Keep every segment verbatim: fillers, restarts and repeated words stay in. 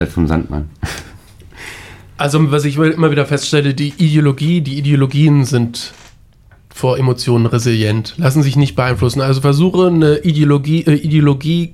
vom Sandmann. Also was ich immer wieder feststelle, die Ideologie, die Ideologien sind vor Emotionen resilient, lassen sich nicht beeinflussen. Also versuche eine Ideologie, äh, Ideologie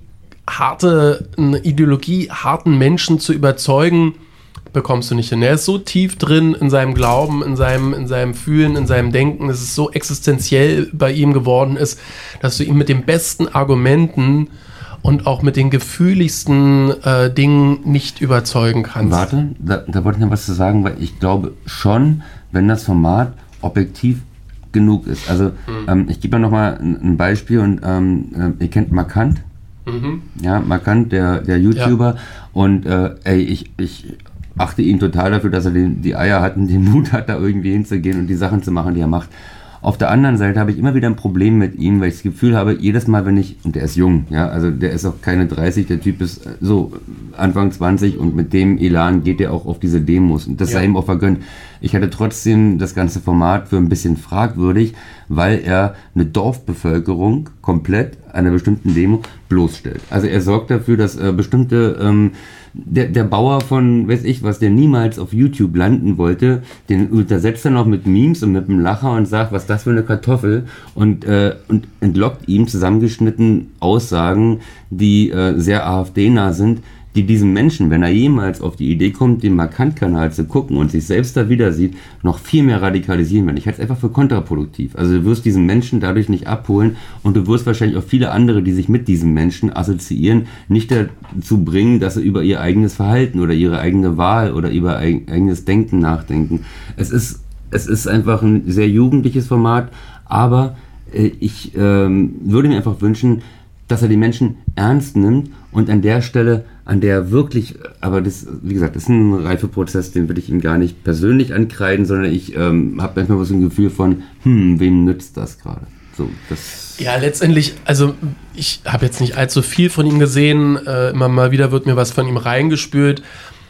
harte, eine Ideologie harten Menschen zu überzeugen, bekommst du nicht hin. Er ist so tief drin in seinem Glauben, in seinem, in seinem Fühlen, in seinem Denken, dass es so existenziell bei ihm geworden ist, dass du ihn mit den besten Argumenten und auch mit den gefühligsten äh, Dingen nicht überzeugen kannst. Warte, da, da wollte ich noch was zu sagen, weil ich glaube schon, wenn das Format objektiv genug ist. Also mhm. ähm, ich gebe mal nochmal ein, ein Beispiel und ähm, ihr kennt Markant. Mhm. Ja, Markant, der, der YouTuber. Ja. Und äh, ey, ich, ich achte ihn total dafür, dass er den, die Eier hat und den Mut hat, da irgendwie hinzugehen und die Sachen zu machen, die er macht. Auf der anderen Seite habe ich immer wieder ein Problem mit ihm, weil ich das Gefühl habe, jedes Mal, wenn ich, und der ist jung, ja, also der ist auch keine dreißig, der Typ ist so Anfang zwanzig und mit dem Elan geht er auch auf diese Demos und das ja. sei ihm auch vergönnt. Ich hatte trotzdem das ganze Format für ein bisschen fragwürdig, weil er eine Dorfbevölkerung komplett einer bestimmten Demo bloßstellt. Also er sorgt dafür, dass äh, bestimmte ähm, Der, der Bauer von, weiß ich was, der niemals auf YouTube landen wollte, den untersetzt er noch mit Memes und mit einem Lacher und sagt, was ist das für eine Kartoffel und, äh, und entlockt ihm zusammengeschnitten Aussagen, die äh, sehr AfD-nah sind, die diesen Menschen, wenn er jemals auf die Idee kommt, den Markant-Kanal zu gucken und sich selbst da wieder sieht, noch viel mehr radikalisieren werden. Ich halte es einfach für kontraproduktiv. Also du wirst diesen Menschen dadurch nicht abholen und du wirst wahrscheinlich auch viele andere, die sich mit diesen Menschen assoziieren, nicht dazu bringen, dass sie über ihr eigenes Verhalten oder ihre eigene Wahl oder über eigenes Denken nachdenken. Es ist, es ist einfach ein sehr jugendliches Format, aber äh, ich ähm, würde mir einfach wünschen, dass er die Menschen ernst nimmt und an der Stelle, an der wirklich, aber das, wie gesagt, das ist ein Reifeprozess, den würde ich ihm gar nicht persönlich ankreiden, sondern ich ähm, habe manchmal so ein Gefühl von, hm, wem nützt das gerade? So, das ja, letztendlich, also ich habe jetzt nicht allzu viel von ihm gesehen, äh, immer mal wieder wird mir was von ihm reingespült.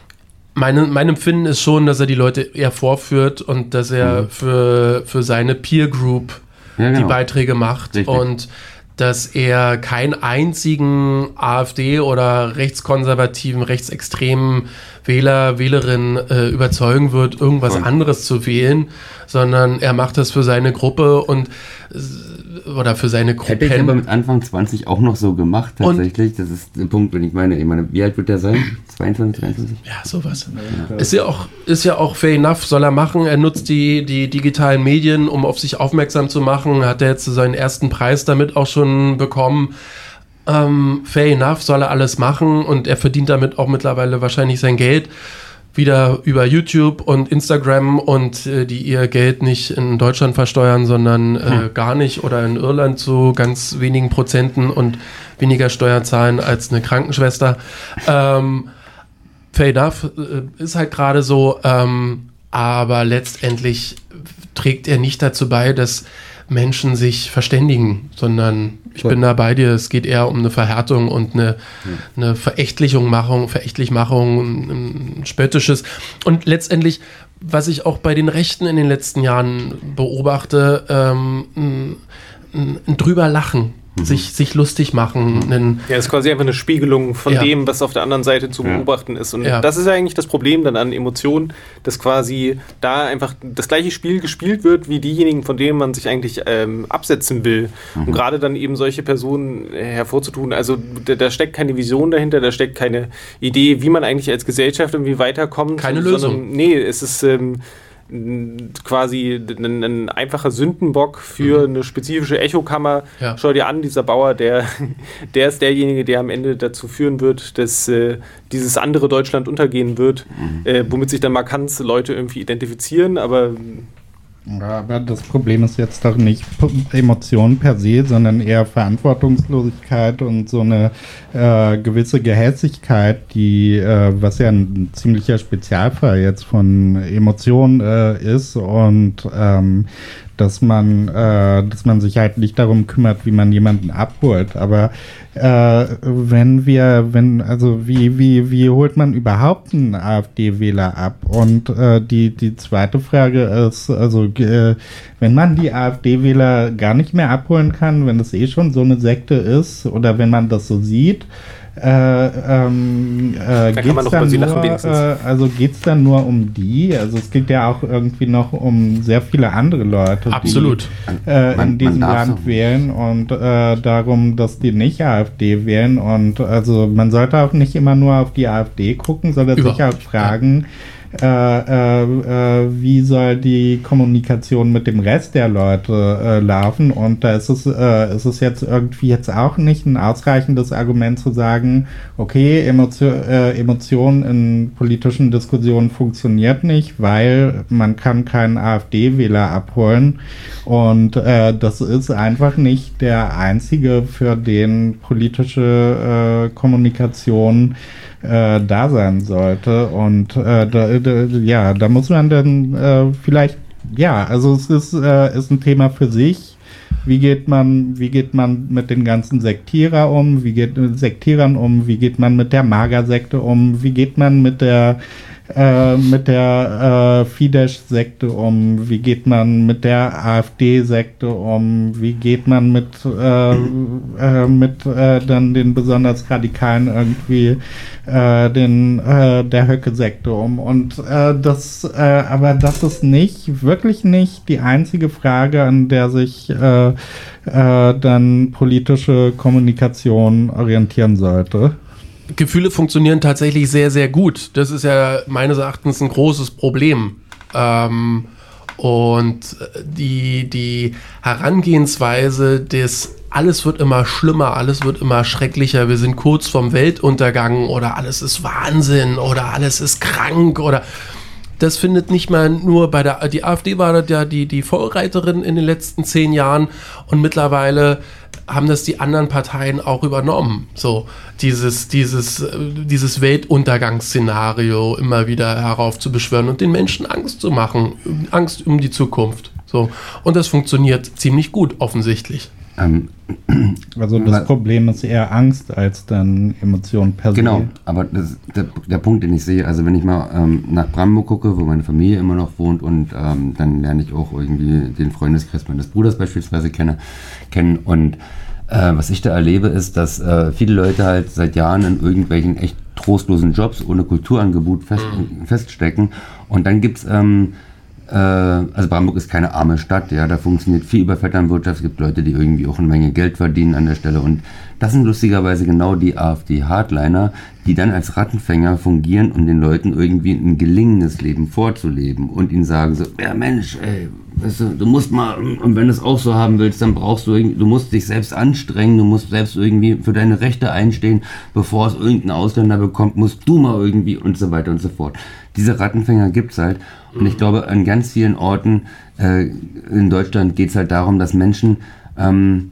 Meine, mein Empfinden ist schon, dass er die Leute eher vorführt und dass er mhm. für, für seine Peer Group ja, genau. die Beiträge macht. Richtig. Und dass er keinen einzigen AfD- oder rechtskonservativen, rechtsextremen Wähler, Wählerin äh, überzeugen wird, irgendwas Voll. anderes zu wählen, sondern er macht das für seine Gruppe und oder für seine Gruppe. Hätte ich aber mit Anfang zwanzig auch noch so gemacht, tatsächlich. Und das ist der Punkt, wenn ich meine, ich meine, wie alt wird der sein? zweiundzwanzig, dreiundzwanzig? Ja, sowas. Ja. Ist ja auch, ist ja auch fair enough, soll er machen. Er nutzt die, die digitalen Medien, um auf sich aufmerksam zu machen. Hat er jetzt seinen ersten Preis damit auch schon bekommen. Ähm, fair enough, soll er alles machen und er verdient damit auch mittlerweile wahrscheinlich sein Geld. Wieder über YouTube und Instagram und äh, die ihr Geld nicht in Deutschland versteuern, sondern äh, hm. gar nicht oder in Irland zu ganz wenigen Prozenten und weniger Steuern zahlen als eine Krankenschwester. Ähm, fair enough, äh, ist halt gerade so, ähm, aber letztendlich trägt er nicht dazu bei, dass Menschen sich verständigen, sondern ich Gut. bin da bei dir, es geht eher um eine Verhärtung und eine, ja. eine Verächtlichung, Machung, Verächtlichmachung, ein, ein spöttisches. Und letztendlich, was ich auch bei den Rechten in den letzten Jahren beobachte, ähm, ein, ein, ein drüber Lachen. Sich, sich lustig machen. Einen ja, es ist quasi einfach eine Spiegelung von ja. dem, was auf der anderen Seite zu beobachten ist. Und ja. das ist ja eigentlich das Problem dann an Emotionen, dass quasi da einfach das gleiche Spiel gespielt wird, wie diejenigen, von denen man sich eigentlich ähm, absetzen will. Mhm. Und gerade dann eben solche Personen hervorzutun. Also da, da steckt keine Vision dahinter, da steckt keine Idee, wie man eigentlich als Gesellschaft irgendwie weiterkommt. Keine Lösung. Sondern, nee, es ist ähm, quasi ein, ein einfacher Sündenbock für mhm. eine spezifische Echokammer. Ja. Schau dir an, dieser Bauer, der, der ist derjenige, der am Ende dazu führen wird, dass äh, dieses andere Deutschland untergehen wird, mhm. äh, womit sich dann markant Leute irgendwie identifizieren, aber Ja, aber das Problem ist jetzt doch nicht Emotionen per se, sondern eher Verantwortungslosigkeit und so eine äh, gewisse Gehässigkeit, die, äh, was ja ein ziemlicher Spezialfall jetzt von Emotionen äh, ist und ähm, dass man, äh, dass man sich halt nicht darum kümmert, wie man jemanden abholt. Aber äh, wenn wir, wenn, also wie, wie, wie holt man überhaupt einen AfD-Wähler ab? Und äh, die, die zweite Frage ist, also äh, wenn man die AfD-Wähler gar nicht mehr abholen kann, wenn das eh schon so eine Sekte ist oder wenn man das so sieht, Äh, ähm, äh, da kann man doch über sie lachen wenigstens. Äh, also geht es dann nur um die? Also es geht ja auch irgendwie noch um sehr viele andere Leute, Absolut. die äh, man, in diesem Land so wählen und äh, darum, dass die nicht AfD wählen. Und also man sollte auch nicht immer nur auf die AfD gucken, sondern Überhaupt. sich auch fragen, Äh, äh, äh, wie soll die Kommunikation mit dem Rest der Leute äh, laufen, und da ist es, äh, ist es jetzt irgendwie jetzt auch nicht ein ausreichendes Argument zu sagen, okay, Emotio äh, Emotionen in politischen Diskussionen funktioniert nicht, weil man kann keinen AfD-Wähler abholen, und äh, das ist einfach nicht der einzige, für den politische äh, Kommunikation Äh, da sein sollte, und äh, da, da, ja, da muss man dann äh, vielleicht, ja, also es ist, äh, ist ein Thema für sich. Wie geht man, wie geht man mit den ganzen Sektierer um? Wie geht mit Sektierern um? Wie geht man mit der Magersekte um? Wie geht man mit der äh, mit der äh, Fidesz-Sekte um? Wie geht man mit der AfD-Sekte um? Wie geht man mit äh, äh, mit äh, dann den besonders Radikalen irgendwie äh, den äh, der Höcke-Sekte um? Und äh, das, äh, aber das ist nicht, wirklich nicht die einzige Frage, an der sich äh, äh, dann politische Kommunikation orientieren sollte. Gefühle funktionieren tatsächlich sehr, sehr gut. Das ist ja meines Erachtens ein großes Problem. Ähm, und die, die Herangehensweise des alles wird immer schlimmer, alles wird immer schrecklicher, wir sind kurz vorm Weltuntergang oder alles ist Wahnsinn oder alles ist krank oder das findet nicht mal nur bei der, die AfD war ja die, die Vorreiterin in den letzten zehn Jahren und mittlerweile haben das die anderen Parteien auch übernommen. So, dieses, dieses, dieses Weltuntergangsszenario immer wieder heraufzubeschwören und den Menschen Angst zu machen, Angst um die Zukunft. So. Und das funktioniert ziemlich gut, offensichtlich. Ähm, also das Problem ist eher Angst als dann Emotionen per se. Genau, aber das, der, der Punkt, den ich sehe, also wenn ich mal ähm, nach Brandenburg gucke, wo meine Familie immer noch wohnt und ähm, dann lerne ich auch irgendwie den Freundeskreis meines Bruders beispielsweise kenne, kennen und äh, was ich da erlebe ist, dass äh, viele Leute halt seit Jahren in irgendwelchen echt trostlosen Jobs ohne Kulturangebot fest, mhm. feststecken und dann gibt's ähm, also Brandenburg ist keine arme Stadt, ja, da funktioniert viel über Vetternwirtschaft, es gibt Leute, die irgendwie auch eine Menge Geld verdienen an der Stelle und das sind lustigerweise genau die AfD-Hardliner, die dann als Rattenfänger fungieren, um den Leuten irgendwie ein gelingendes Leben vorzuleben und ihnen sagen so, ja Mensch, ey, weißt du, du musst mal, und wenn du es auch so haben willst, dann brauchst du irgendwie, du musst dich selbst anstrengen, du musst selbst irgendwie für deine Rechte einstehen, bevor es irgendein Ausländer bekommt, musst du mal irgendwie und so weiter und so fort. Diese Rattenfänger gibt's halt und ich glaube, an ganz vielen Orten äh, in Deutschland geht's halt darum, dass Menschen, ähm,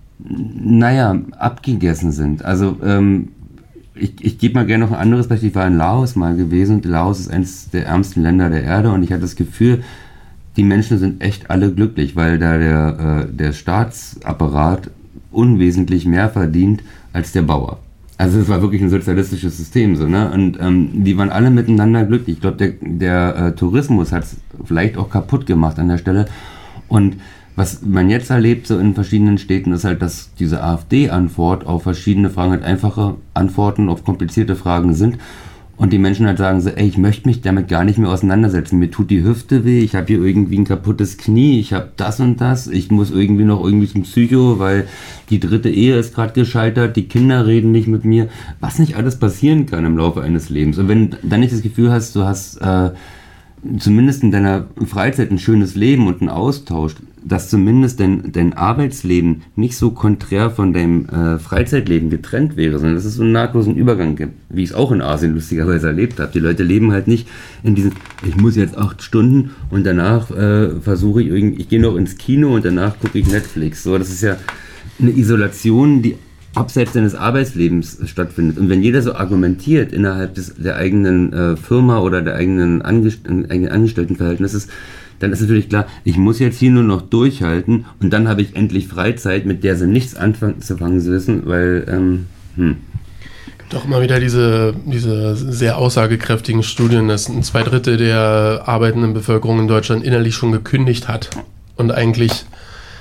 naja, abgegessen sind. Also ähm, ich, ich gebe mal gerne noch ein anderes Beispiel. Ich war in Laos mal gewesen und Laos ist eines der ärmsten Länder der Erde und ich hatte das Gefühl, die Menschen sind echt alle glücklich, weil da der, äh, der Staatsapparat unwesentlich mehr verdient als der Bauer. Also es war wirklich ein sozialistisches System, so, ne? Und ähm, die waren alle miteinander glücklich. Ich glaube, der, der äh, Tourismus hat es vielleicht auch kaputt gemacht an der Stelle. Und was man jetzt erlebt, so in verschiedenen Städten, ist halt, dass diese AfD-Antwort auf verschiedene Fragen halt einfache Antworten auf komplizierte Fragen sind. Und die Menschen halt sagen so, ey, ich möchte mich damit gar nicht mehr auseinandersetzen. Mir tut die Hüfte weh, ich habe hier irgendwie ein kaputtes Knie, ich habe das und das, ich muss irgendwie noch irgendwie zum Psycho, weil die dritte Ehe ist gerade gescheitert, die Kinder reden nicht mit mir. Was nicht alles passieren kann im Laufe eines Lebens. Und wenn du dann nicht das Gefühl hast, du hast äh, zumindest in deiner Freizeit ein schönes Leben und einen Austausch, dass zumindest dein, dein Arbeitsleben nicht so konträr von deinem äh, Freizeitleben getrennt wäre, sondern dass es so einen nahtlosen Übergang gibt, wie ich es auch in Asien lustigerweise erlebt habe. Die Leute leben halt nicht in diesem, ich muss jetzt acht Stunden und danach äh, versuche ich irgendwie, ich gehe noch ins Kino und danach gucke ich Netflix. So, das ist ja eine Isolation, die abseits seines Arbeitslebens stattfindet. Und wenn jeder so argumentiert innerhalb des, der eigenen äh, Firma oder der eigenen, Angest- eigenen Angestelltenverhältnisses, dann ist natürlich klar, ich muss jetzt hier nur noch durchhalten und dann habe ich endlich Freizeit, mit der sie nichts anzufangen zu wissen, weil, ähm, hm. Doch immer wieder diese, diese sehr aussagekräftigen Studien, dass ein zwei Drittel der arbeitenden Bevölkerung in Deutschland innerlich schon gekündigt hat und eigentlich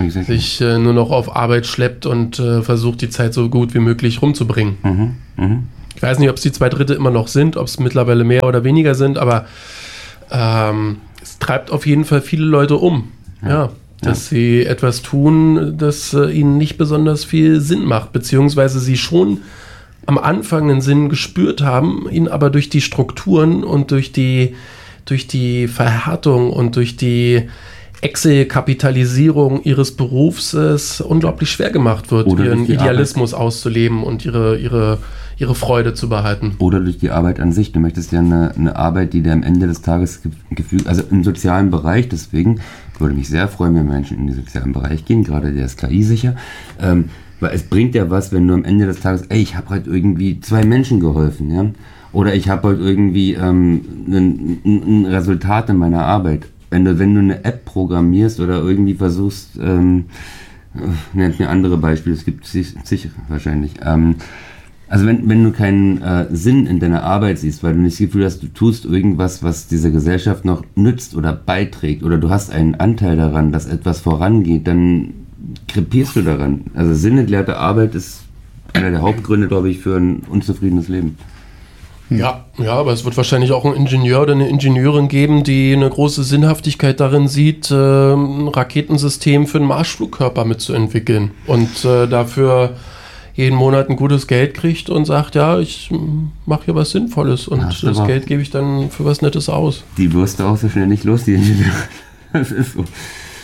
Exactly. Sich äh, nur noch auf Arbeit schleppt und äh, versucht, die Zeit so gut wie möglich rumzubringen. Mhm. Mhm. Ich weiß nicht, ob es die zwei Drittel immer noch sind, ob es mittlerweile mehr oder weniger sind, aber ähm, es treibt auf jeden Fall viele Leute um. Ja. ja dass ja. sie etwas tun, das äh, ihnen nicht besonders viel Sinn macht, beziehungsweise sie schon am Anfang einen Sinn gespürt haben, ihn aber durch die Strukturen und durch die, durch die Verhärtung und durch die Excel-Kapitalisierung ihres Berufs es unglaublich schwer gemacht wird, Oder ihren Idealismus Arbeit. auszuleben und ihre, ihre, ihre Freude zu behalten. Oder durch die Arbeit an sich. Du möchtest ja eine, eine Arbeit, die dir am Ende des Tages gefühlt, also im sozialen Bereich, deswegen würde mich sehr freuen, wenn Menschen in den sozialen Bereich gehen, gerade der ist K I-sicher, ähm, weil es bringt ja was, wenn du am Ende des Tages, ey, ich habe halt irgendwie zwei Menschen geholfen, ja, oder ich habe halt irgendwie ähm, ein, ein Resultat in meiner Arbeit. Wenn du, wenn du eine App programmierst oder irgendwie versuchst, ähm, nennt mir andere Beispiele, es gibt sicher wahrscheinlich, ähm, also wenn, wenn du keinen äh, Sinn in deiner Arbeit siehst, weil du nicht das Gefühl hast, du tust irgendwas, was dieser Gesellschaft noch nützt oder beiträgt, oder du hast einen Anteil daran, dass etwas vorangeht, dann krepierst du daran. Also sinnentleerte Arbeit ist einer der Hauptgründe, glaube ich, für ein unzufriedenes Leben. Ja, ja, aber es wird wahrscheinlich auch einen Ingenieur oder eine Ingenieurin geben, die eine große Sinnhaftigkeit darin sieht, äh, ein Raketensystem für einen Marschflugkörper mitzuentwickeln und äh, dafür jeden Monat ein gutes Geld kriegt und sagt, ja, ich mache hier was Sinnvolles und ja, das Geld gebe ich dann für was Nettes aus. Die wirst du auch so schnell nicht los, die Ingenieure. Das ist so.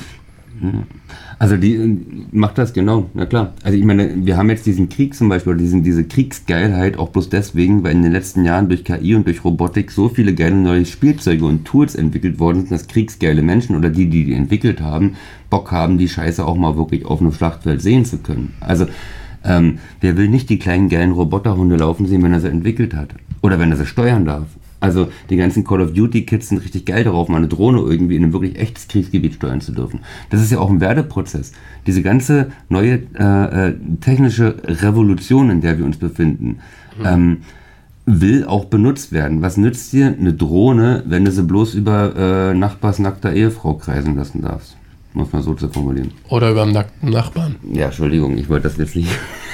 Also die macht das genau, na klar. Also ich meine, wir haben jetzt diesen Krieg zum Beispiel, oder diesen, diese Kriegsgeilheit auch bloß deswegen, weil in den letzten Jahren durch K I und durch Robotik so viele geile neue Spielzeuge und Tools entwickelt worden sind, dass kriegsgeile Menschen oder die, die die entwickelt haben, Bock haben, die Scheiße auch mal wirklich auf einem Schlachtfeld sehen zu können. Also ähm, wer will nicht die kleinen geilen Roboterhunde laufen sehen, wenn er sie entwickelt hat? Oder wenn er sie steuern darf? Also die ganzen Call of Duty Kids sind richtig geil darauf, mal eine Drohne irgendwie in ein wirklich echtes Kriegsgebiet steuern zu dürfen. Das ist ja auch ein Werdeprozess. Diese ganze neue äh, technische Revolution, in der wir uns befinden, mhm. ähm, will auch benutzt werden. Was nützt dir eine Drohne, wenn du sie bloß über äh, Nachbars nackter Ehefrau kreisen lassen darfst? Muss man so zu formulieren. Oder über einen nackten Nachbarn. Ja, Entschuldigung, ich wollte das jetzt nicht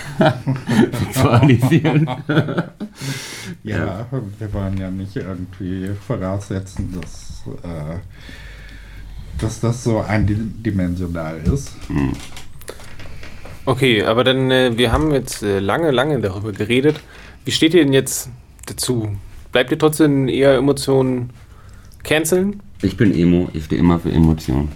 sexualisieren. Ja, wir wollen ja nicht irgendwie voraussetzen, dass, äh, dass das so eindimensional ist. Hm. Okay, aber dann, äh, wir haben jetzt äh, lange, lange darüber geredet. Wie steht ihr denn jetzt dazu? Bleibt ihr trotzdem eher Emotionen canceln? Ich bin Emo, ich stehe immer für Emotionen.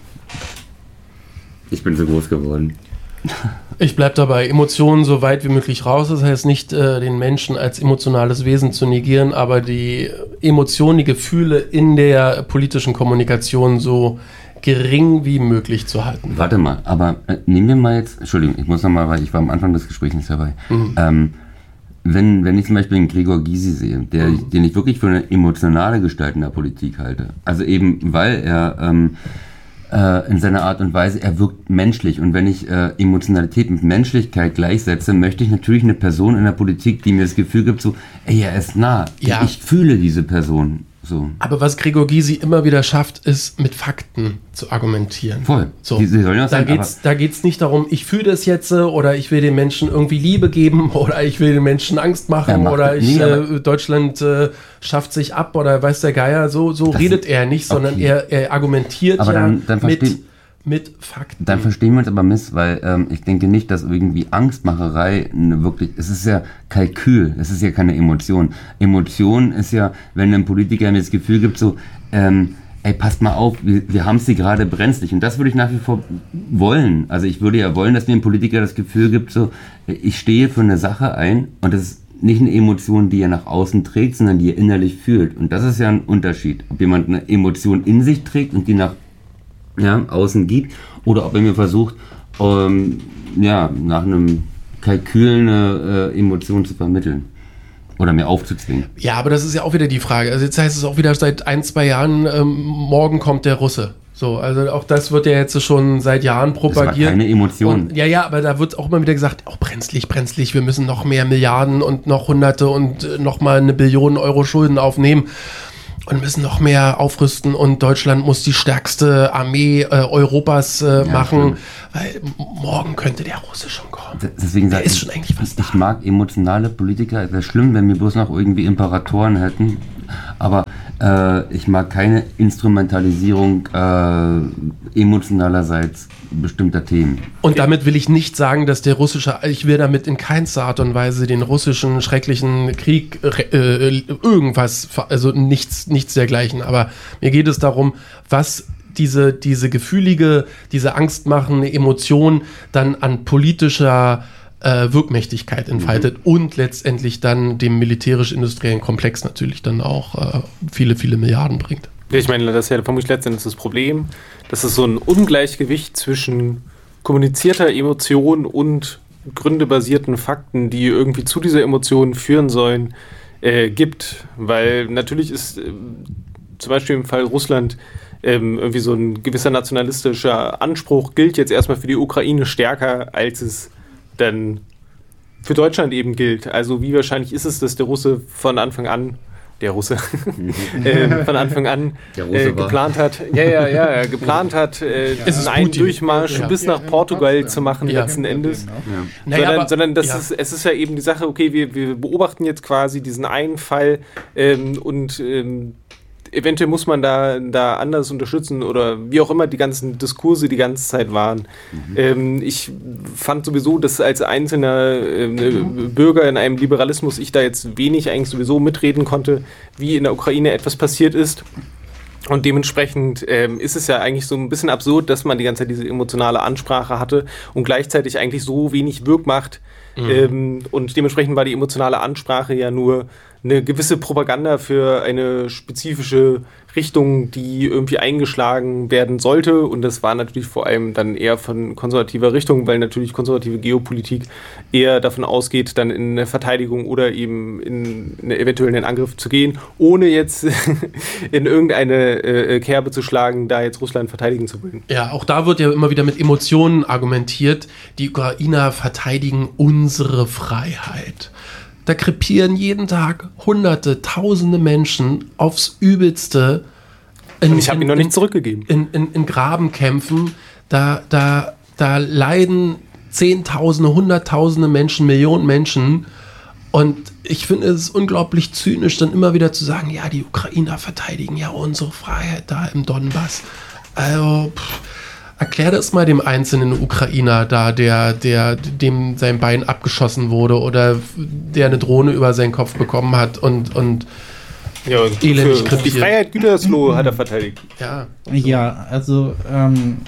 Ich bin so groß geworden. Ich bleib dabei, Emotionen so weit wie möglich raus. Das heißt nicht, äh, den Menschen als emotionales Wesen zu negieren, aber die Emotionen, die Gefühle in der politischen Kommunikation so gering wie möglich zu halten. Warte mal, aber äh, nehmen wir mal jetzt, Entschuldigung, ich muss nochmal, weil ich war am Anfang des Gesprächs nicht dabei. Mhm. Ähm, wenn, wenn ich zum Beispiel einen Gregor Gysi sehe, der, mhm. den ich wirklich für eine emotionale Gestalt in der Politik halte, also eben weil er ähm, in seiner Art und Weise, er wirkt menschlich, und wenn ich äh, Emotionalität mit Menschlichkeit gleichsetze, möchte ich natürlich eine Person in der Politik, die mir das Gefühl gibt, so, ey, er ist nah, ja. ich fühle diese Person. So. Aber was Gregor Gysi immer wieder schafft, ist mit Fakten zu argumentieren. Voll. So. Die, die sollen ja da sein, geht's, da geht's nicht darum, ich fühle das jetzt oder ich will den Menschen irgendwie Liebe geben oder ich will den Menschen Angst machen oder ich, nie, äh, Deutschland äh, schafft sich ab oder weiß der Geier, so, so redet er nicht, sondern okay. er, er argumentiert aber ja dann, dann mit, mit Fakten. Dann verstehen wir uns aber miss, weil ähm, ich denke nicht, dass irgendwie Angstmacherei eine wirklich, es ist ja Kalkül, es ist ja keine Emotion. Emotion ist ja, wenn ein Politiker mir das Gefühl gibt, so, ähm, ey, passt mal auf, wir, wir haben sie gerade brenzlig. Und das würde ich nach wie vor wollen. Also ich würde ja wollen, dass mir ein Politiker das Gefühl gibt, so, ich stehe für eine Sache ein, und das ist nicht eine Emotion, die er nach außen trägt, sondern die er innerlich fühlt. Und das ist ja ein Unterschied, ob jemand eine Emotion in sich trägt und die nach ja, außen gibt, oder ob er mir versucht, ähm, ja, nach einem Kalkül eine äh, Emotion zu vermitteln. Oder mir aufzuzwingen. Ja, aber das ist ja auch wieder die Frage. Also jetzt heißt es auch wieder seit ein, zwei Jahren, ähm, morgen kommt der Russe. So, also auch das wird ja jetzt schon seit Jahren propagiert. Das war keine Emotion. Und, ja, ja, aber da wird auch immer wieder gesagt, auch oh, brenzlig, brenzlig, wir müssen noch mehr Milliarden und noch Hunderte und äh, noch mal eine Billion Euro Schulden aufnehmen. und müssen noch mehr aufrüsten und Deutschland muss die stärkste Armee äh, Europas äh, ja, machen, stimmt. Weil morgen könnte der Russe schon kommen. Deswegen der ist schon eigentlich fast Ich da. mag emotionale Politiker, es wäre schlimm, wenn wir bloß noch irgendwie Imperatoren hätten, aber äh, ich mag keine Instrumentalisierung äh, emotionalerseits bestimmter Themen. Und damit will ich nicht sagen, dass der russische, ich will damit in keinster Art und Weise den russischen schrecklichen Krieg äh, irgendwas, also nichts, nichts dergleichen, aber mir geht es darum, was diese, diese gefühlige, diese angstmachende Emotion dann an politischer äh, Wirkmächtigkeit entfaltet mhm. und letztendlich dann dem militärisch-industriellen Komplex natürlich dann auch äh, viele, viele Milliarden bringt. Ich meine, das ist ja vermutlich letztendlich das Problem, dass es so ein Ungleichgewicht zwischen kommunizierter Emotion und gründebasierten Fakten, die irgendwie zu dieser Emotion führen sollen, äh, gibt. Weil natürlich ist äh, zum Beispiel im Fall Russland ähm, irgendwie so ein gewisser nationalistischer Anspruch gilt jetzt erstmal für die Ukraine stärker, als es dann für Deutschland eben gilt. Also wie wahrscheinlich ist es, dass der Russe von Anfang an der Russe äh, von Anfang an äh, geplant hat, ja, ja, ja, geplant hat, äh, ja. einen Durchmarsch ja. bis nach Portugal ja. zu machen, ja. letzten Endes. Ja. Naja, sondern, aber, sondern das ja. ist, es ist ja eben die Sache, okay, wir, wir beobachten jetzt quasi diesen einen Fall ähm, und ähm, eventuell muss man da, da anders unterstützen oder wie auch immer die ganzen Diskurse die ganze Zeit waren. Mhm. Ähm, ich fand sowieso, dass als einzelner äh, mhm. Bürger in einem Liberalismus ich da jetzt wenig eigentlich sowieso mitreden konnte, wie in der Ukraine etwas passiert ist. Und dementsprechend ähm, ist es ja eigentlich so ein bisschen absurd, dass man die ganze Zeit diese emotionale Ansprache hatte und gleichzeitig eigentlich so wenig Wirkmacht. Mhm. Ähm, und dementsprechend war die emotionale Ansprache ja nur eine gewisse Propaganda für eine spezifische Richtung, die irgendwie eingeschlagen werden sollte. Und das war natürlich vor allem dann eher von konservativer Richtung, weil natürlich konservative Geopolitik eher davon ausgeht, dann in eine Verteidigung oder eben in einen eventuellen Angriff zu gehen, ohne jetzt in irgendeine äh, Kerbe zu schlagen, da jetzt Russland verteidigen zu wollen. Ja, auch da wird ja immer wieder mit Emotionen argumentiert. Die Ukrainer verteidigen unsere Freiheit. Da krepieren jeden Tag Hunderte, Tausende Menschen aufs Übelste. In, ich habe ihn noch nicht zurückgegeben. In, in, in Grabenkämpfen. Da, da, da leiden Zehntausende, Hunderttausende Menschen, Millionen Menschen. Und ich finde es ist unglaublich zynisch, dann immer wieder zu sagen, ja, die Ukrainer verteidigen ja unsere Freiheit da im Donbass. Also, pff. Erklär das mal dem einzelnen Ukrainer da, der, der, dem sein Bein abgeschossen wurde oder der eine Drohne über seinen Kopf bekommen hat und, und ja, und elendig krepiert. Die Freiheit Gütersloh hat er verteidigt. Ja, ja also ähm,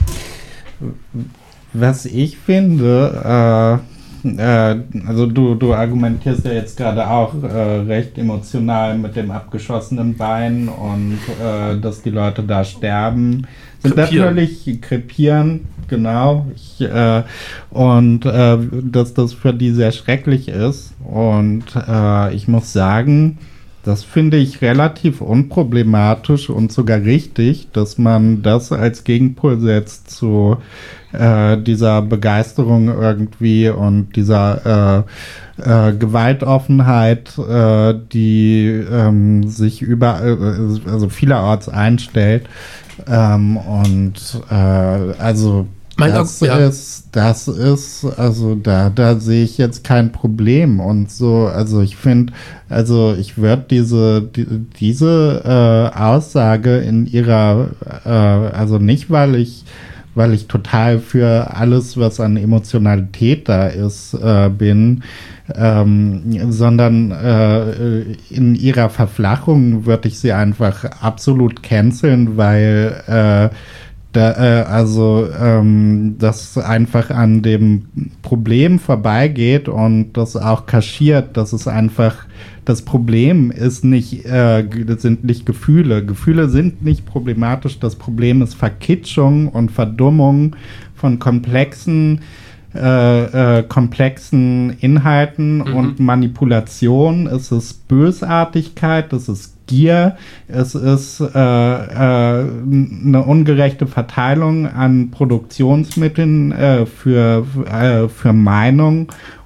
was ich finde, äh, äh, also du, du argumentierst ja jetzt gerade auch äh, recht emotional mit dem abgeschossenen Bein und äh, dass die Leute da sterben. Sind krepieren. natürlich krepieren, genau. Ich, äh, und äh, dass das für die sehr schrecklich ist. Und äh, ich muss sagen, das finde ich relativ unproblematisch und sogar richtig, dass man das als Gegenpol setzt zu äh, dieser Begeisterung irgendwie und dieser äh, äh, Gewaltoffenheit, äh, die ähm, sich überall, also vielerorts einstellt. Ähm, und äh, also mein das ja. ist, das ist, also da, da sehe ich jetzt kein Problem und so, also ich finde, also ich würde diese, die, diese äh, Aussage in ihrer, äh, also nicht, weil ich, weil ich total für alles, was an Emotionalität da ist, äh, bin, ähm, sondern äh, in ihrer Verflachung würde ich sie einfach absolut canceln, weil äh, da, äh, also ähm, das einfach an dem Problem vorbeigeht und das auch kaschiert, dass es einfach das Problem ist nicht, äh, das sind nicht Gefühle. Gefühle sind nicht problematisch. Das Problem ist Verkitschung und Verdummung von komplexen Äh, äh, komplexen Inhalten mhm. und Manipulation. Es ist Bösartigkeit, es ist Gier, es ist äh, äh, eine ungerechte Verteilung an Produktionsmitteln äh, für, äh, für Meinung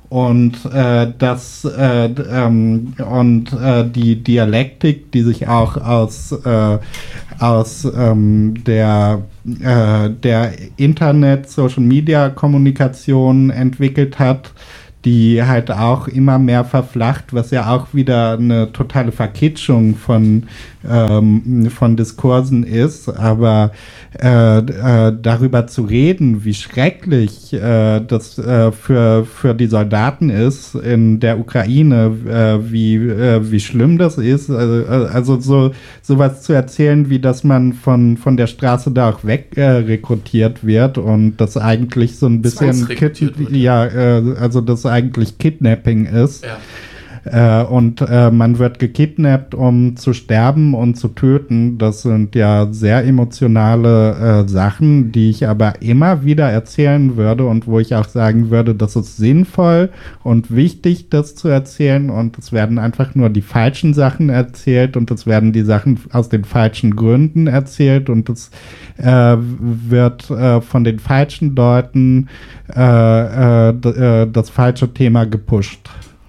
Und äh, das äh, ähm, und äh, die Dialektik, die sich auch aus äh, aus ähm, der äh, der Internet, Social Media Kommunikation entwickelt hat, die halt auch immer mehr verflacht, was ja auch wieder eine totale Verkitschung von, ähm, von Diskursen ist. Aber äh, äh, darüber zu reden, wie schrecklich äh, das äh, für, für die Soldaten ist in der Ukraine, äh, wie, äh, wie schlimm das ist, also, also so sowas zu erzählen, wie dass man von, von der Straße da auch weg äh, rekrutiert wird und das eigentlich so ein bisschen Kid- ja, äh, also das eigentlich Kidnapping ist. Ja. Äh, und äh, man wird gekidnappt, um zu sterben und zu töten. Das sind ja sehr emotionale äh, Sachen, die ich aber immer wieder erzählen würde und wo ich auch sagen würde, das ist sinnvoll und wichtig, das zu erzählen, und es werden einfach nur die falschen Sachen erzählt und es werden die Sachen aus den falschen Gründen erzählt und es äh, wird äh, von den falschen Leuten äh, äh, d- äh, das falsche Thema gepusht.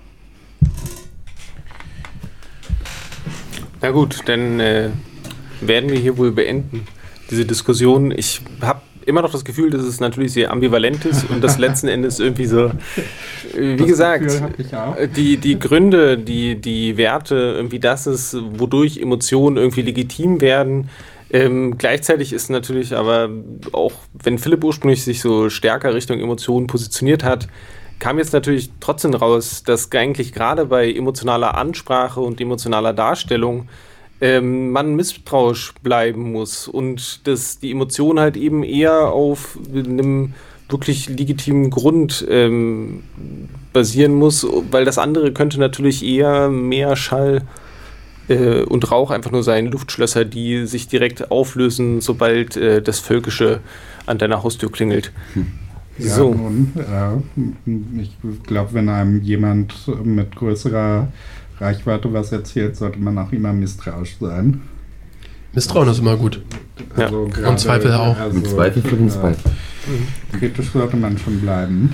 Na gut, dann äh, werden wir hier wohl beenden, diese Diskussion. Ich habe immer noch das Gefühl, dass es natürlich sehr ambivalent ist und das letzten Endes irgendwie so, wie das gesagt, die, die Gründe, die, die Werte, irgendwie das ist, wodurch Emotionen irgendwie legitim werden. Ähm, gleichzeitig ist natürlich aber auch, wenn Philipp ursprünglich sich so stärker Richtung Emotionen positioniert hat, kam jetzt natürlich trotzdem raus, dass eigentlich gerade bei emotionaler Ansprache und emotionaler Darstellung ähm, man misstrauisch bleiben muss und dass die Emotion halt eben eher auf einem wirklich legitimen Grund ähm, basieren muss, weil das andere könnte natürlich eher mehr Schall äh, und Rauch einfach nur sein, Luftschlösser, die sich direkt auflösen, sobald äh, das Völkische an deiner Haustür klingelt. Hm. Ja, so. Nun, äh, ich glaube, wenn einem jemand mit größerer Reichweite was erzählt, sollte man auch immer misstrauisch sein. Misstrauen ist immer gut. Also ja. Grade, und Zweifel auch. Also, Mit Zweifel für den Zweifel. Äh, kritisch sollte man schon bleiben.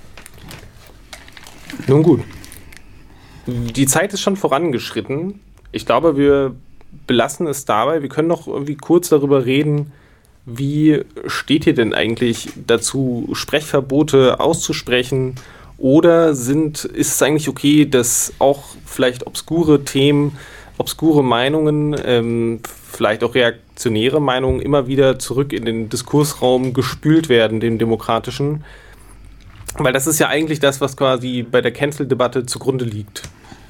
Nun gut. Die Zeit ist schon vorangeschritten. Ich glaube, wir belassen es dabei. Wir können noch irgendwie kurz darüber reden, wie steht ihr denn eigentlich dazu, Sprechverbote auszusprechen? Oder sind, ist es eigentlich okay, dass auch vielleicht obskure Themen, obskure Meinungen, ähm, vielleicht auch reaktionäre Meinungen immer wieder zurück in den Diskursraum gespült werden, den demokratischen? Weil das ist ja eigentlich das, was quasi bei der Cancel-Debatte zugrunde liegt.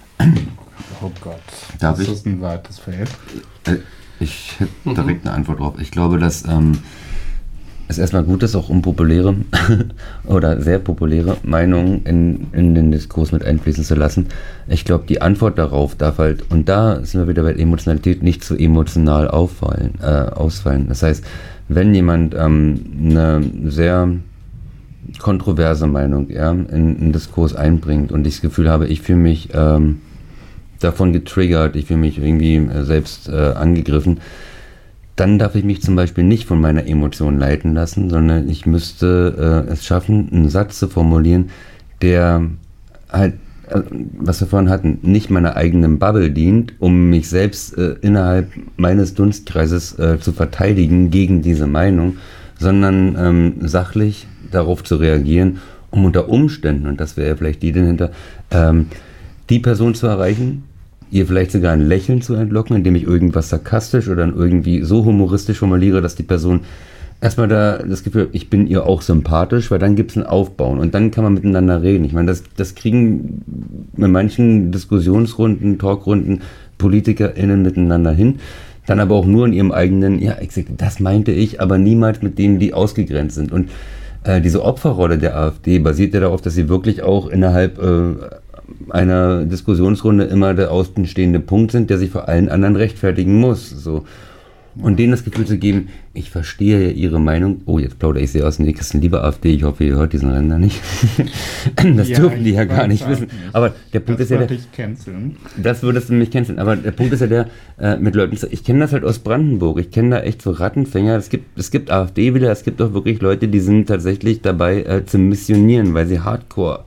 Oh Gott, Darf das ich? ist ein weites Feld. Äh, Ich hätte direkt eine Antwort drauf. Ich glaube, dass ähm, es erstmal gut ist, auch unpopuläre oder sehr populäre Meinungen in, in den Diskurs mit einfließen zu lassen. Ich glaube, die Antwort darauf darf halt, und da sind wir wieder bei Emotionalität, nicht zu emotional auffallen, äh, ausfallen. Das heißt, wenn jemand ähm, eine sehr kontroverse Meinung ja, in einen Diskurs einbringt und ich das Gefühl habe, ich fühle mich ähm, davon getriggert, ich fühle mich irgendwie äh, selbst äh, angegriffen, dann darf ich mich zum Beispiel nicht von meiner Emotion leiten lassen, sondern ich müsste äh, es schaffen, einen Satz zu formulieren, der halt, äh, was wir vorhin hatten, nicht meiner eigenen Bubble dient, um mich selbst äh, innerhalb meines Dunstkreises äh, zu verteidigen gegen diese Meinung, sondern ähm, sachlich darauf zu reagieren, um unter Umständen, und das wäre ja vielleicht die dahinter, ähm, die Person zu erreichen, ihr vielleicht sogar ein Lächeln zu entlocken, indem ich irgendwas sarkastisch oder irgendwie so humoristisch formuliere, dass die Person erstmal da das Gefühl hat, ich bin ihr auch sympathisch, weil dann gibt es ein Aufbauen und dann kann man miteinander reden. Ich meine, das, das kriegen in manchen Diskussionsrunden, Talkrunden PolitikerInnen miteinander hin, dann aber auch nur in ihrem eigenen, ja, das meinte ich, aber niemals mit denen, die ausgegrenzt sind. Und äh, diese Opferrolle der AfD basiert ja darauf, dass sie wirklich auch innerhalb äh, einer Diskussionsrunde immer der außenstehende Punkt sind, der sich vor allen anderen rechtfertigen muss. So. Und denen das Gefühl zu geben, ich verstehe ja ihre Meinung. Oh, jetzt plaudere ich sie aus dem nächsten. Liebe AfD, ich hoffe, ihr hört diesen Ränder nicht. Das ja, dürfen die ja gar nicht wissen. Nicht. Aber der Punkt das ist ja der... Ich canceln. Das würdest du mich canceln. Aber der Punkt ist ja der, äh, mit Leuten... Ich kenne das halt aus Brandenburg. Ich kenne da echt so Rattenfänger. Es gibt, es gibt AfD wieder, es gibt auch wirklich Leute, die sind tatsächlich dabei äh, zu missionieren, weil sie Hardcore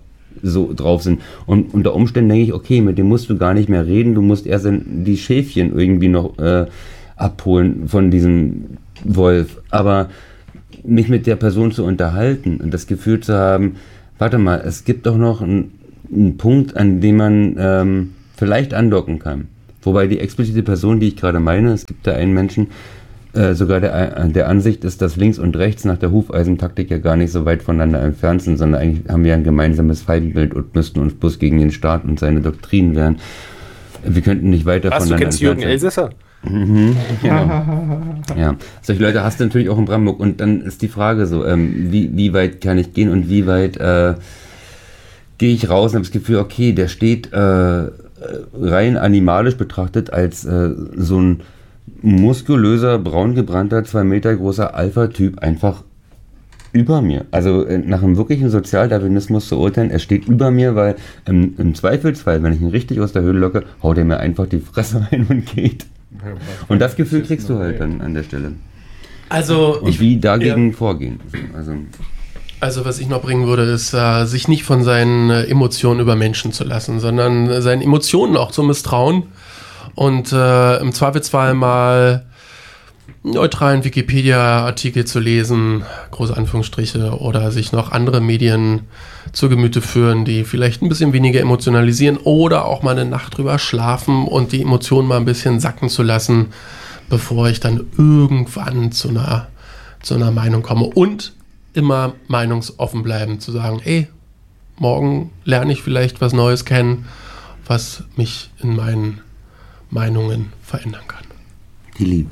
so drauf sind. Und unter Umständen denke ich, okay, mit dem musst du gar nicht mehr reden, du musst erst die Schäfchen irgendwie noch äh, abholen von diesem Wolf. Aber mich mit der Person zu unterhalten und das Gefühl zu haben, warte mal, es gibt doch noch einen, einen Punkt, an dem man ähm, vielleicht andocken kann. Wobei die explizite Person, die ich gerade meine, es gibt da einen Menschen, äh, sogar der, der Ansicht ist, dass links und rechts nach der Hufeisentaktik ja gar nicht so weit voneinander entfernt sind, sondern eigentlich haben wir ein gemeinsames Feindbild und müssten uns bloß gegen den Staat und seine Doktrinen wehren. Wir könnten nicht weiter Was, voneinander du kennst Jürgen Elsässer? Mhm, genau. Ja, solche Leute hast du natürlich auch in Brandenburg und dann ist die Frage so, ähm, wie, wie weit kann ich gehen und wie weit äh, gehe ich raus und habe das Gefühl, okay, der steht äh, rein animalisch betrachtet als äh, so ein muskulöser, braungebrannter, zwei Meter großer Alpha-Typ einfach über mir. Also äh, nach einem wirklichen Sozialdarwinismus zu urteilen, er steht über mir, weil im, im Zweifelsfall, wenn ich ihn richtig aus der Höhle locke, haut er mir einfach die Fresse ein und geht. Und das Gefühl kriegst du halt dann an der Stelle. Also und ich, wie dagegen ja. vorgehen. Also, also was ich noch bringen würde, ist, äh, sich nicht von seinen äh, Emotionen übermenschen zu lassen, sondern äh, seinen Emotionen auch zu misstrauen und äh, im Zweifelsfall mal neutralen Wikipedia-Artikel zu lesen, große Anführungsstriche, oder sich noch andere Medien zu Gemüte führen, die vielleicht ein bisschen weniger emotionalisieren oder auch mal eine Nacht drüber schlafen und die Emotionen mal ein bisschen sacken zu lassen, bevor ich dann irgendwann zu einer, zu einer Meinung komme. Und immer meinungsoffen bleiben, zu sagen, ey, morgen lerne ich vielleicht was Neues kennen, was mich in meinen Meinungen verändern kann. Die Liebe.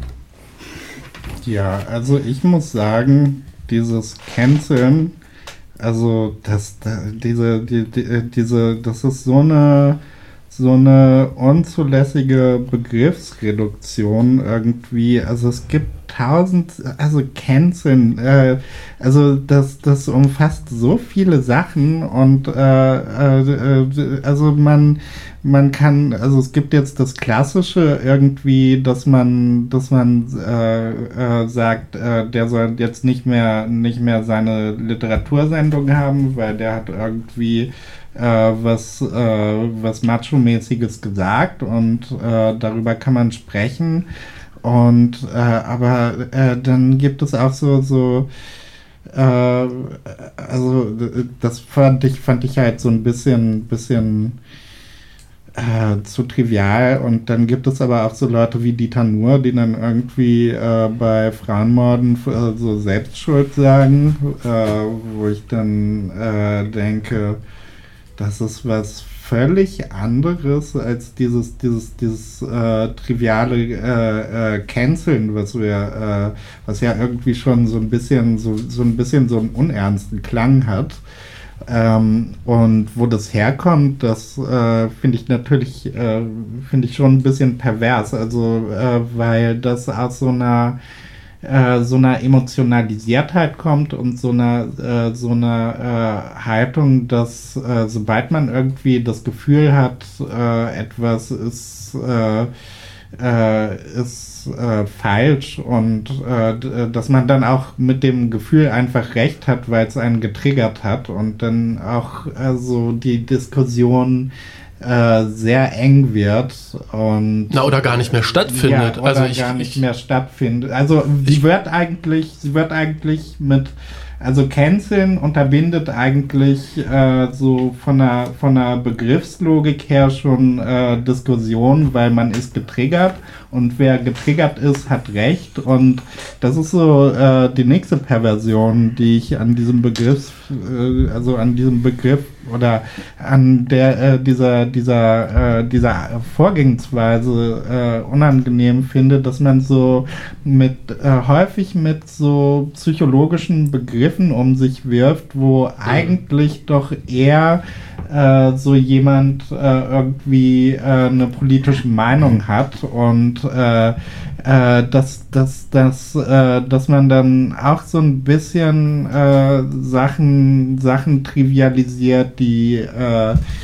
Ja, also ich muss sagen, dieses Canceln, also das, da, diese, die, die, diese, das ist so eine, so eine unzulässige Begriffsreduktion irgendwie. Also es gibt tausend, also Canceln, äh, also das, das umfasst so viele Sachen und äh, äh, also man Man kann, also es gibt jetzt das Klassische irgendwie, dass man, dass man äh, äh, sagt, äh, der soll jetzt nicht mehr, nicht mehr seine Literatursendung haben, weil der hat irgendwie äh, was, äh, was Macho-mäßiges gesagt und äh, darüber kann man sprechen. Und äh, aber äh, dann gibt es auch so so äh, also das fand ich fand ich halt so ein bisschen bisschen Äh, zu trivial, und dann gibt es aber auch so Leute wie Dieter Nuhr, die dann irgendwie äh, bei Frauenmorden äh, so Selbstschuld sagen, äh, wo ich dann äh, denke, das ist was völlig anderes als dieses dieses dieses äh, triviale äh, äh, Canceln, was wir, äh, was ja irgendwie schon so ein bisschen so so ein bisschen so einen unernsten Klang hat. Ähm, und wo das herkommt, das äh, finde ich natürlich, äh, finde ich schon ein bisschen pervers, also äh, weil das aus so einer äh, so einer Emotionalisiertheit kommt und so einer äh, so einer äh, Haltung, dass äh, sobald man irgendwie das Gefühl hat, äh, etwas ist äh, äh, ist äh, falsch und äh, dass man dann auch mit dem Gefühl einfach recht hat, weil es einen getriggert hat und dann auch äh, so die Diskussion äh, sehr eng wird und Na, oder gar nicht mehr stattfindet. Ja, oder also ich, gar nicht ich, mehr stattfindet. Also sie wird eigentlich, sie wird eigentlich mit Also Canceln unterbindet eigentlich äh, so von der, von der Begriffslogik her schon äh, Diskussion, weil man ist getriggert und wer getriggert ist, hat Recht, und das ist so äh, die nächste Perversion, die ich an diesem Begriff, äh, also an diesem Begriff oder an der äh, dieser dieser äh, dieser Vorgehensweise äh, unangenehm finde, dass man so mit äh, häufig mit so psychologischen Begriffen um sich wirft, wo mhm. eigentlich doch eher äh, so jemand äh, irgendwie äh, eine politische Meinung hat und äh, äh, dass, dass, dass, äh, dass man dann auch so ein bisschen äh, Sachen, Sachen trivialisiert, die äh,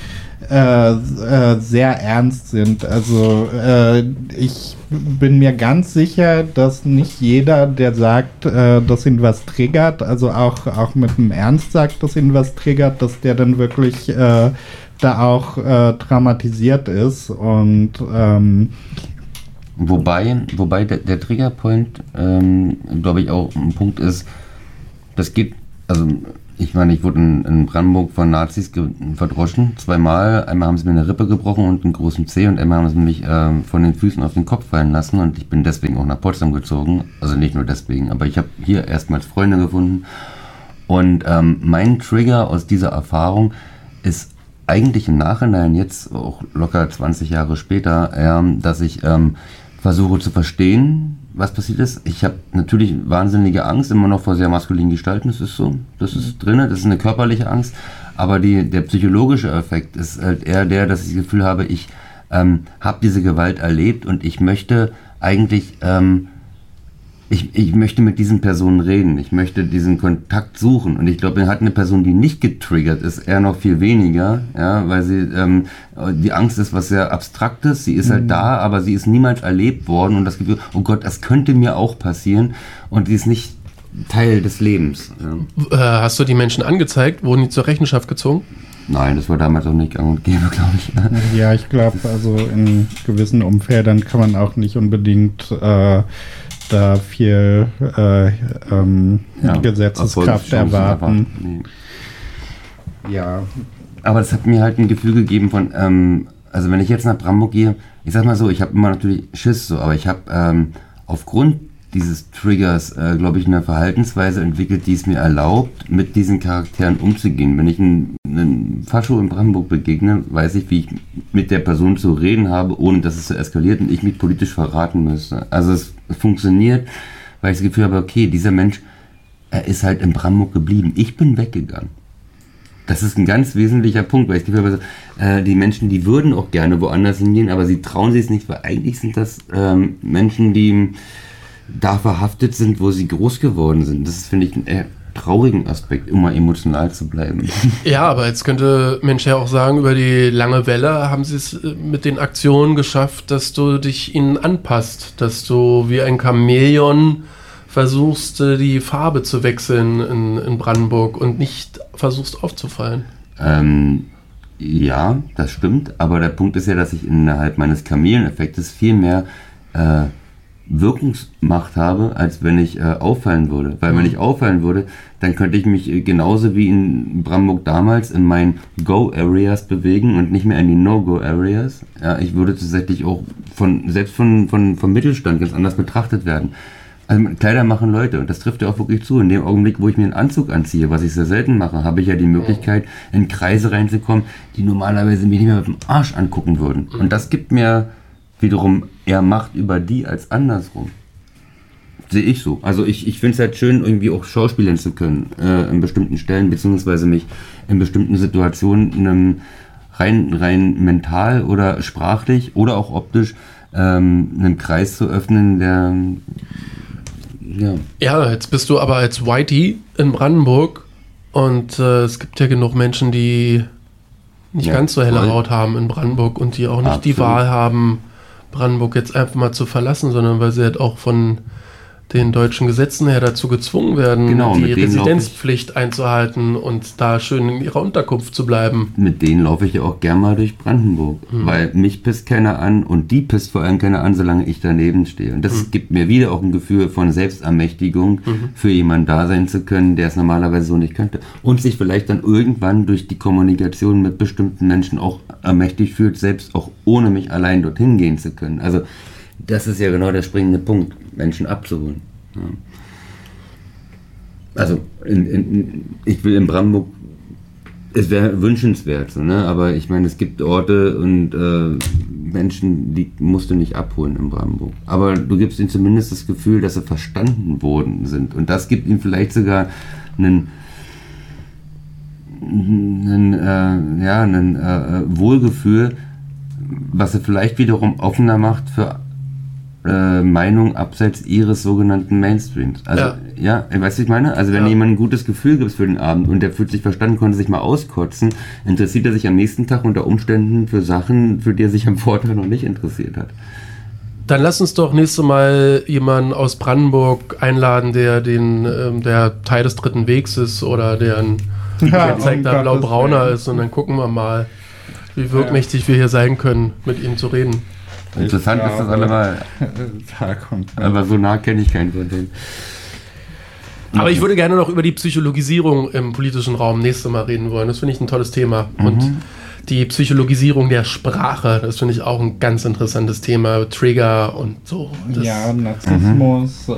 äh, äh, sehr ernst sind. Also äh, ich bin mir ganz sicher, dass nicht jeder, der sagt, äh, dass ihn was triggert, also auch, auch mit dem Ernst sagt, dass ihn was triggert, dass der dann wirklich äh, da auch äh, traumatisiert ist. Und ähm, Wobei, wobei der, der Triggerpoint, ähm, glaube ich, auch ein Punkt ist, das geht, also ich meine, ich wurde in, in Brandenburg von Nazis ge- verdroschen, zweimal. Einmal haben sie mir eine Rippe gebrochen und einen großen Zeh und einmal haben sie mich äh, von den Füßen auf den Kopf fallen lassen und ich bin deswegen auch nach Potsdam gezogen. Also nicht nur deswegen, aber ich habe hier erstmals Freunde gefunden. Und ähm, mein Trigger aus dieser Erfahrung ist eigentlich im Nachhinein, jetzt auch locker zwanzig Jahre später, ähm, dass ich ähm, versuche zu verstehen, was passiert ist. Ich habe natürlich wahnsinnige Angst, immer noch vor sehr maskulinen Gestalten, das ist so, das ist drin, das ist eine körperliche Angst, aber die, der psychologische Effekt ist halt eher der, dass ich das Gefühl habe, ich ähm, habe diese Gewalt erlebt und ich möchte eigentlich, ähm, ich, ich möchte mit diesen Personen reden, ich möchte diesen Kontakt suchen und ich glaube, hat eine Person, die nicht getriggert ist, eher noch viel weniger, ja, weil sie, ähm, die Angst ist was sehr Abstraktes, sie ist mhm. halt da, aber sie ist niemals erlebt worden und das Gefühl, oh Gott, das könnte mir auch passieren und sie ist nicht Teil des Lebens. Ja. Äh, hast du die Menschen angezeigt? Wurden die zur Rechenschaft gezogen? Nein, das war damals auch nicht gang und gäbe, glaube ich. Ja, ich glaube, also in gewissen Umfeldern kann man auch nicht unbedingt äh, da viel äh, ähm, ja, Gesetzeskraft erwarten. Nee. Ja. Aber das hat mir halt ein Gefühl gegeben von, ähm, also wenn ich jetzt nach Brandenburg gehe, ich sag mal so, ich habe immer natürlich Schiss so, aber ich habe ähm, aufgrund dieses Triggers, äh, glaube ich, eine Verhaltensweise entwickelt, die es mir erlaubt, mit diesen Charakteren umzugehen. Wenn ich einen, einen Fascho in Brandenburg begegne, weiß ich, wie ich mit der Person zu reden habe, ohne dass es so eskaliert und ich mich politisch verraten müsste. Also es funktioniert, weil ich das Gefühl habe, okay, dieser Mensch, er ist halt in Brandenburg geblieben. Ich bin weggegangen. Das ist ein ganz wesentlicher Punkt, weil ich das Gefühl habe, äh, die Menschen, die würden auch gerne woanders hingehen, aber sie trauen sich es nicht, weil eigentlich sind das ähm, Menschen, die da verhaftet sind, wo sie groß geworden sind. Das ist, finde ich, ein eher traurigen Aspekt, um mal emotional zu bleiben. Ja, aber jetzt könnte Mensch ja auch sagen, über die lange Welle haben sie es mit den Aktionen geschafft, dass du dich ihnen anpasst, dass du wie ein Chamäleon versuchst, die Farbe zu wechseln in, in Brandenburg und nicht versuchst aufzufallen. Ähm, ja, das stimmt, aber der Punkt ist ja, dass ich innerhalb meines Chamäleon-Effektes viel mehr äh, Wirkungsmacht habe, als wenn ich äh, auffallen würde. Weil mhm. wenn ich auffallen würde, dann könnte ich mich äh, genauso wie in Brandenburg damals in meinen Go-Areas bewegen und nicht mehr in die No-Go-Areas. Ja, ich würde tatsächlich auch von selbst von, von, vom Mittelstand ganz anders betrachtet werden. Also Kleider machen Leute und das trifft ja auch wirklich zu. In dem Augenblick, wo ich mir einen Anzug anziehe, was ich sehr selten mache, habe ich ja die Möglichkeit, in Kreise reinzukommen, die normalerweise mich nicht mehr mit dem Arsch angucken würden. Und das gibt mir wiederum eher Macht über die als andersrum. Sehe ich so. Also ich, ich finde es halt schön, irgendwie auch schauspielern zu können äh, in bestimmten Stellen, beziehungsweise mich in bestimmten Situationen einem, rein, rein mental oder sprachlich oder auch optisch ähm, einen Kreis zu öffnen, der ja. Ja, jetzt bist du aber als Whitey in Brandenburg und äh, es gibt ja genug Menschen, die nicht ja, ganz so helle voll. Haut haben in Brandenburg und die auch nicht Absolut. Die Wahl haben, Brandenburg jetzt einfach mal zu verlassen, sondern weil sie halt auch von den deutschen Gesetzen her dazu gezwungen werden, genau, die Residenzpflicht einzuhalten und da schön in ihrer Unterkunft zu bleiben. Mit denen laufe ich ja auch gern mal durch Brandenburg, mhm. weil mich pisst keiner an und die pisst vor allem keiner an, solange ich daneben stehe. Und das mhm. gibt mir wieder auch ein Gefühl von Selbstermächtigung, mhm. für jemanden da sein zu können, der es normalerweise so nicht könnte. Und sich vielleicht dann irgendwann durch die Kommunikation mit bestimmten Menschen auch ermächtigt fühlt, selbst auch ohne mich allein dorthin gehen zu können. Also das ist ja genau der springende Punkt, Menschen abzuholen. Ja. Also in, in, ich will in Brandenburg, es wäre wünschenswert, so, ne? Aber ich meine, es gibt Orte und äh, Menschen, die musst du nicht abholen in Brandenburg. Aber du gibst ihnen zumindest das Gefühl, dass sie verstanden worden sind. Und das gibt ihnen vielleicht sogar einen, einen, äh, ja, einen äh, Wohlgefühl, was sie vielleicht wiederum offener macht für äh, Meinung abseits ihres sogenannten Mainstreams. Also, ja, ja weißt du, ich meine? Also, wenn ja. jemand ein gutes Gefühl gibt für den Abend und der fühlt sich verstanden, konnte sich mal auskotzen, interessiert er sich am nächsten Tag unter Umständen für Sachen, für die er sich am Vortag noch nicht interessiert hat. Dann lass uns doch nächstes Mal jemanden aus Brandenburg einladen, der den, ähm, der Teil des dritten Wegs ist oder der ein ja, zeigt da blau-brauner ist und dann gucken wir mal, wie wirkmächtig ja. wir hier sein können, mit ihm zu reden. Interessant ist das alle mal. Da kommt aber so nah kenne ich keinen von denen. Aber ich würde gerne noch über die Psychologisierung im politischen Raum nächstes Mal reden wollen. Das finde ich ein tolles Thema. Mhm. Und die Psychologisierung der Sprache, das finde ich auch ein ganz interessantes Thema. Trigger und so. Das ja, Narzissmus. Mhm.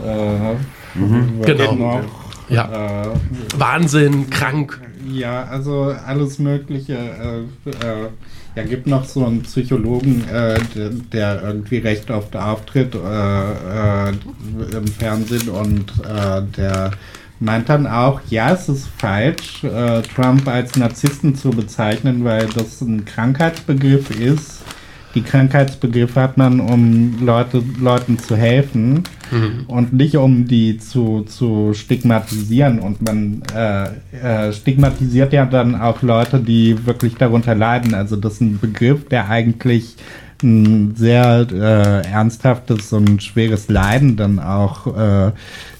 Äh, mhm. Genau. Noch, ja. Äh, Wahnsinn, krank. Ja, also alles Mögliche. Äh, äh, ja, gibt noch so einen Psychologen, äh, der, der irgendwie recht oft auftritt äh, äh, im Fernsehen und äh, der meint dann auch, ja, es ist falsch, äh, Trump als Narzissten zu bezeichnen, weil das ein Krankheitsbegriff ist. Die Krankheitsbegriffe hat man, um Leute, Leuten zu helfen mhm. und nicht um die zu, zu stigmatisieren. Und man äh, äh, stigmatisiert ja dann auch Leute, die wirklich darunter leiden. Also das ist ein Begriff, der eigentlich ein sehr äh, ernsthaftes und schweres Leiden dann auch äh,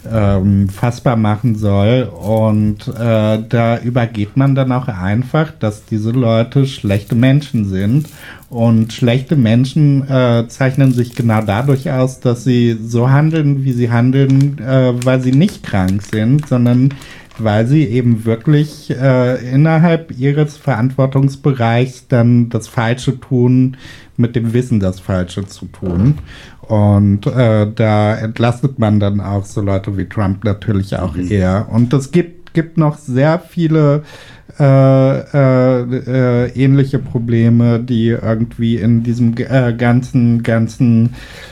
ähm, fassbar machen soll. Und äh, da übergeht man dann auch einfach, dass diese Leute schlechte Menschen sind. Und schlechte Menschen äh, zeichnen sich genau dadurch aus, dass sie so handeln, wie sie handeln, äh, weil sie nicht krank sind, sondern weil sie eben wirklich äh, innerhalb ihres Verantwortungsbereichs dann das Falsche tun, mit dem Wissen, das Falsche zu tun. Und äh, da entlastet man dann auch so Leute wie Trump natürlich auch mhm. eher. Und es gibt, gibt noch sehr viele Äh, äh, äh, ähnliche Probleme, die irgendwie in diesem äh, ganzen, ganzen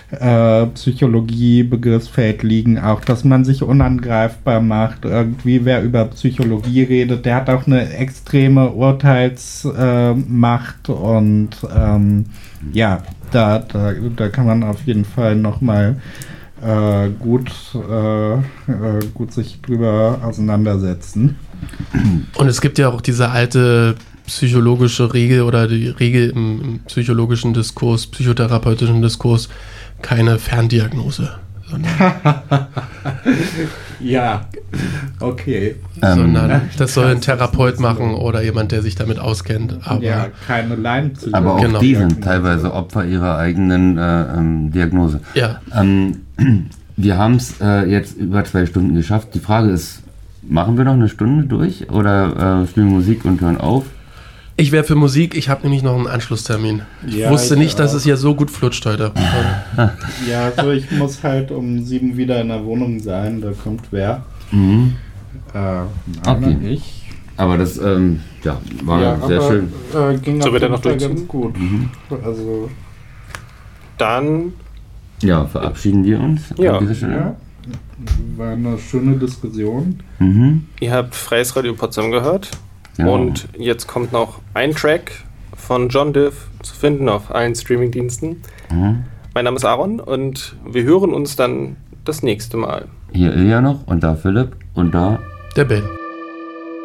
äh, Psychologie-Begriffsfeld liegen. Auch, dass man sich unangreifbar macht. Irgendwie, wer über Psychologie redet, der hat auch eine extreme Urteilsmacht äh, und ähm, ja, da, da, da kann man auf jeden Fall nochmal äh, gut, äh, äh, gut sich drüber auseinandersetzen. Und es gibt ja auch diese alte psychologische Regel oder die Regel im, im psychologischen Diskurs, psychotherapeutischen Diskurs, keine Ferndiagnose. Ja, okay. Sondern ähm, das soll ein Therapeut machen oder jemand, der sich damit auskennt. Aber ja, keine Laienpsychologie. Aber auch genau. die sind teilweise Opfer ihrer eigenen äh, ähm, Diagnose. Ja. Ähm, wir haben es äh, jetzt über zwei Stunden geschafft. Die Frage ist, machen wir noch eine Stunde durch oder äh, spielen Musik und hören auf? Ich wäre für Musik, ich habe nämlich noch einen Anschlusstermin. Ich ja, wusste ich nicht, auch. dass es hier so gut flutscht heute. Ja, also ich muss halt um sieben wieder in der Wohnung sein, da kommt wer. Mhm. Äh, okay. Ich. Aber das ähm, ja, war ja, sehr aber, schön. Äh, ging so wird er noch ganz gut. Mhm. Also dann ja, verabschieden wir uns. Ja. An dieser Stelle. Ja. War eine schöne Diskussion. Mhm. Ihr habt Freies Radio Potsdam gehört. Ja. Und jetzt kommt noch ein Track von John Div zu finden auf allen Streamingdiensten. Mhm. Mein Name ist Aaron und wir hören uns dann das nächste Mal. Hier Ilja noch und da Philipp und da der Ben.